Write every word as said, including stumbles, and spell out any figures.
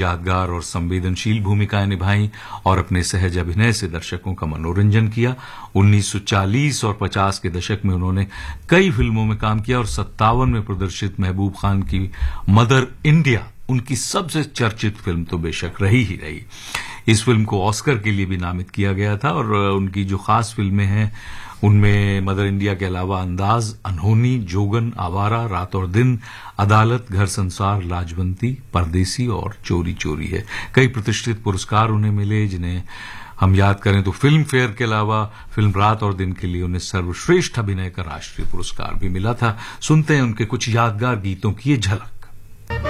यादगार और संवेदनशील भूमिकाएं निभाई और अपने सहज अभिनय से दर्शकों का मनोरंजन किया। उन्नीस सौ चालीस और पचास के दशक में उन्होंने कई फिल्मों में काम किया और सत्तावन में प्रदर्शित महबूब खान की मदर इंडिया उनकी सबसे चर्चित फिल्म तो बेशक रही ही रही। इस फिल्म को ऑस्कर के लिए भी नामित किया गया था और उनकी जो खास फिल्में हैं उनमें मदर इंडिया के अलावा अंदाज, अनहोनी, जोगन, आवारा, रात और दिन, अदालत, घर संसार, लाजवंती, परदेसी और चोरी चोरी है। कई प्रतिष्ठित पुरस्कार उन्हें मिले जिन्हें हम याद करें तो फिल्म फेयर के अलावा फिल्म रात और दिन के लिए उन्हें सर्वश्रेष्ठ अभिनय का राष्ट्रीय पुरस्कार भी मिला था। सुनते हैं उनके कुछ यादगार गीतों की ये झलक।